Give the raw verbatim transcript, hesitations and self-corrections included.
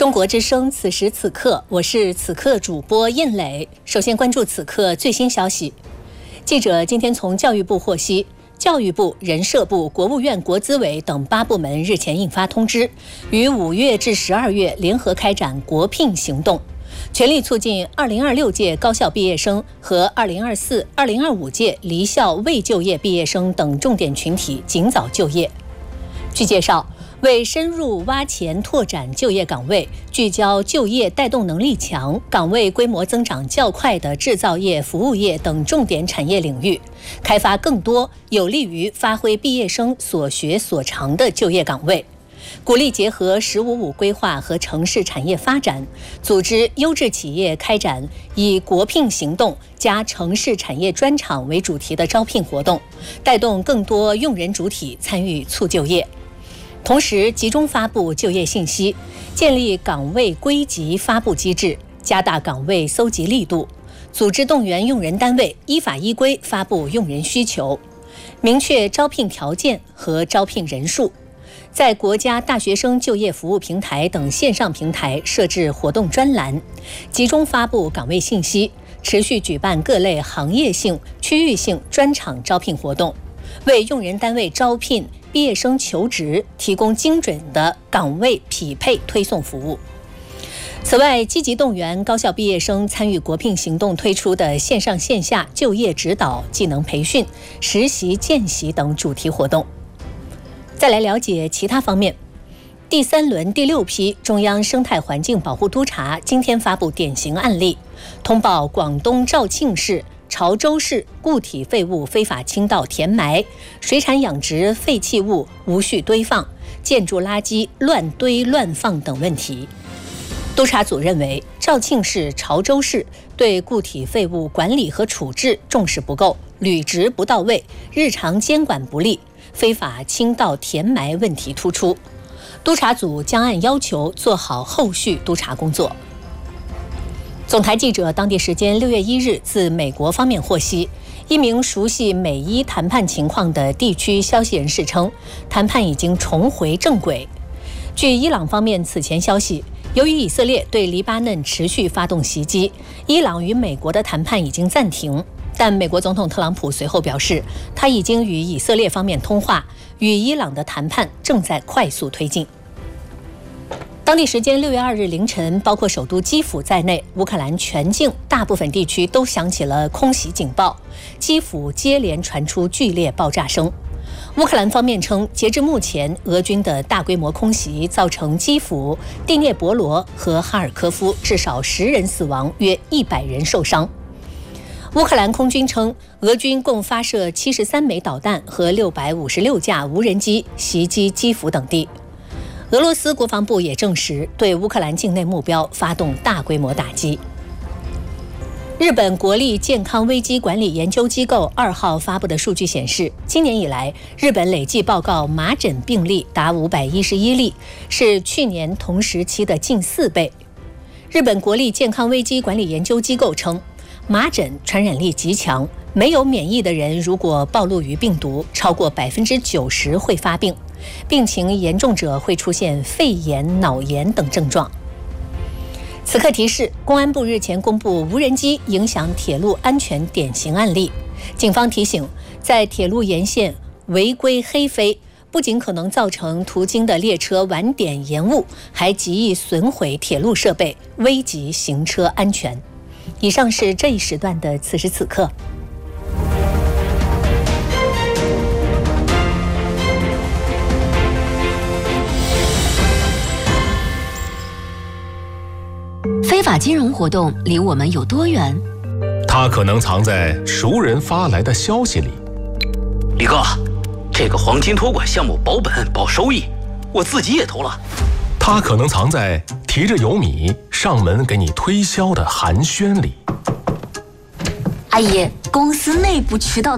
中国之声，此时此刻，我是此刻主播印磊。首先关注此刻最新消息。记者今天从教育部获悉，教育部、人社部、国务院国资委等八部门日前印发通知，于五月至十二月联合开展国聘行动，全力促进二零二六届高校毕业生和二零二四、二零二五届离校未就业毕业生等重点群体尽早就业。据介绍，为深入挖潜拓展就业岗位，聚焦就业带动能力强、岗位规模增长较快的制造业、服务业等重点产业领域，开发更多有利于发挥毕业生所学所长的就业岗位，鼓励结合“十五五”规划和城市产业发展，组织优质企业开展以国聘行动加城市产业专场为主题的招聘活动，带动更多用人主体参与促就业。同时，集中发布就业信息，建立岗位归集发布机制，加大岗位搜集力度，组织动员用人单位依法依规发布用人需求，明确招聘条件和招聘人数，在国家大学生就业服务平台等线上平台设置活动专栏，集中发布岗位信息，持续举办各类行业性、区域性专场招聘活动，为用人单位招聘毕业生求职提供精准的岗位匹配推送服务。此外，积极动员高校毕业生参与国聘行动推出的线上线下就业指导、技能培训、实习见习等主题活动。再来了解其他方面。第三轮第六批中央生态环境保护督察今天发布典型案例，通报广东肇庆市、潮州市固体废物非法倾倒填埋、水产养殖废弃物无序堆放、建筑垃圾乱堆乱放等问题。督察组认为，肇庆市、潮州市对固体废物管理和处置重视不够，履职不到位，日常监管不力，非法倾倒填埋问题突出。督察组将按要求做好后续督查工作。总台记者当地时间六月一日自美国方面获悉，一名熟悉美伊谈判情况的地区消息人士称，谈判已经重回正轨。据伊朗方面此前消息，由于以色列对黎巴嫩持续发动袭击，伊朗与美国的谈判已经暂停，但美国总统特朗普随后表示，他已经与以色列方面通话，与伊朗的谈判正在快速推进。当地时间六月二日凌晨，包括首都基辅在内，乌克兰全境大部分地区都响起了空袭警报，基辅接连传出剧烈爆炸声。乌克兰方面称，截至目前，俄军的大规模空袭造成基辅、第聂伯罗和哈尔科夫至少十人死亡，约一百人受伤。乌克兰空军称，俄军共发射七十三枚导弹和六百五十六架无人机袭击基辅等地。俄罗斯国防部也证实，对乌克兰境内目标发动大规模打击。日本国立健康危机管理研究机构二号发布的数据显示，今年以来，日本累计报告麻疹病例达五百一十一例，是去年同时期的近四倍。日本国立健康危机管理研究机构称，麻疹传染力极强，没有免疫的人如果暴露于病毒，超过百分之九十会发病，病情严重者会出现肺炎、脑炎等症状。此刻提示，公安部日前公布无人机影响铁路安全典型案例。警方提醒，在铁路沿线违规黑飞，不仅可能造成途经的列车晚点延误，还极易损毁铁路设备，危及行车安全。以上是这一时段的此时此刻。 非法金融活动离我们有多远？ 它可能藏在熟人发来的消息里。 李哥，这个黄金托管项目保本保收益，我自己也投了。 它可能藏在提着油米上门给你推销的寒暄里。 阿姨，公司内部渠道